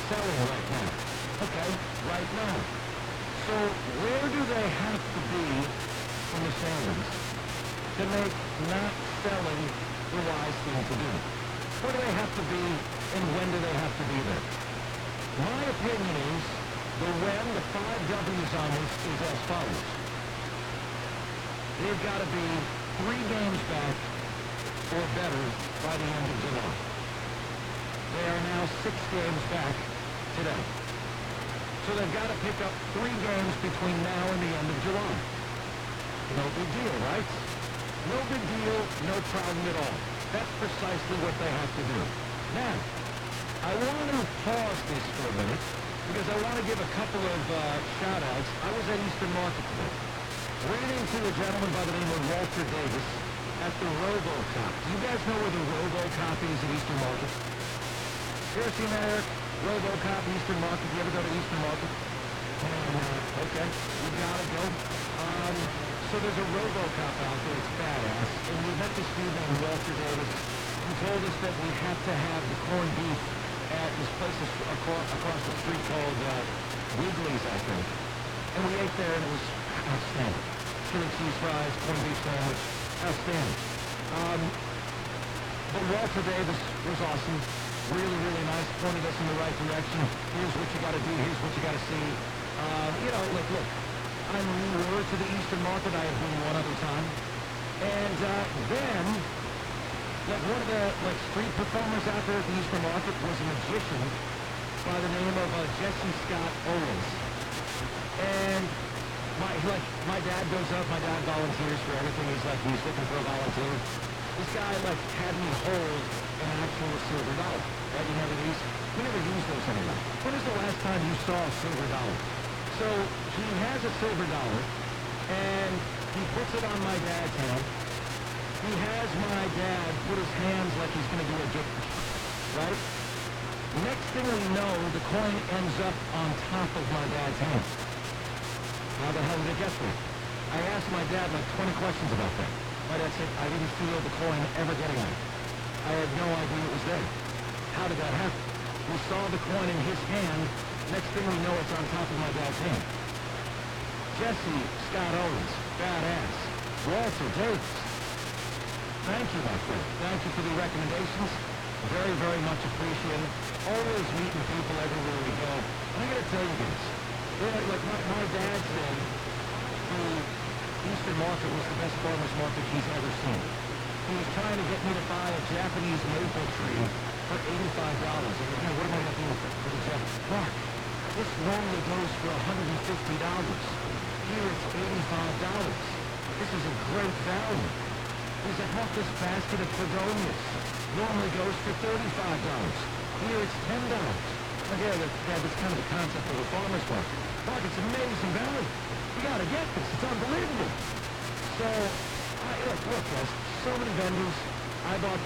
selling right now? Okay, right now. So where do they have to be from the Sanders to make not selling the wise thing to do? Where do they have to be, and when do they have to be there? My opinion is the when, the 5 W's on this is as follows. They've got to be 3 games back or better by the end of July. They are now 6 games back today. So they've got to pick up 3 games between now and the end of July. No big deal, right? No big deal, no problem at all. That's precisely what they have to do. Now, I want to pause this for a minute because I want to give a couple of shout-outs. I was at Eastern Market today. Ran into a gentleman by the name of Walter Davis at the RoboCop. Do you guys know where the RoboCop is at Eastern Market? Seriously, Eric? RoboCop, Eastern Market. You ever go to Eastern Market? Okay, you gotta go. So there's a RoboCop out there. It's badass. And we met this dude named Walter Davis who told us that we have to have the corned beef at this place across the street called Wiggly's, I think. And we ate there, and it was outstanding. Chili cheese fries, corned beef sandwich, outstanding. But Walter Davis was awesome. Really, really nice. Pointed us in the right direction. Here's what you got to do. Here's what you got to see. Look, I'm newer to the Eastern Market. I have been one other time. And then, one of the street performers out there at the Eastern Market was a magician by the name of Jesse Scott Owens. And my dad goes up. My dad volunteers for everything. He's looking for a volunteer. This guy had me hold an actual silver dollar. Right? We never use those anymore. When is the last time you saw a silver dollar? So he has a silver dollar, and he puts it on my dad's hand. He has my dad put his hands like he's going to do a gift, right? Next thing we know, the coin ends up on top of my dad's hand. How the hell did it get there? I asked my dad 20 questions about that. My dad said, I didn't feel the coin ever getting out. I had no idea it was there. How did that happen? We saw the coin in his hand. Next thing we know, it's on top of my dad's hand. Jesse Scott Owens, badass. Walter Davis. Thank you, my friend. Thank you for the recommendations. Very, very much appreciated. Always meeting people everywhere we go. And I gotta tell you this. My dad said the Eastern Market was the best farmer's market he's ever seen. He was trying to get me to buy a Japanese maple tree for $85. And what am I going to do with the Japanese? Mark, this normally goes for $150. Here it's $85. This is a great value. He said, Mark, this basket of begonias normally goes for $35. Here it's $10. Again, that's kind of the concept of a farmer's market. Mark, it's amazing value. You got to get this. It's unbelievable. So, look, guys, so many vendors. I bought